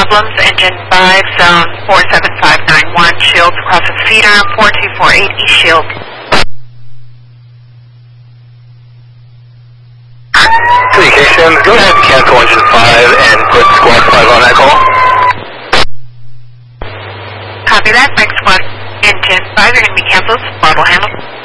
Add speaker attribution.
Speaker 1: problems. Engine 5, zone 47591, shields across the feeder, 4248 East Shield.
Speaker 2: Communications, go ahead and cancel engine 5 and put squawk 5 on that call.
Speaker 1: Copy that. Thanks, squad. Engine 5, you're going to be canceled. Throttle handle.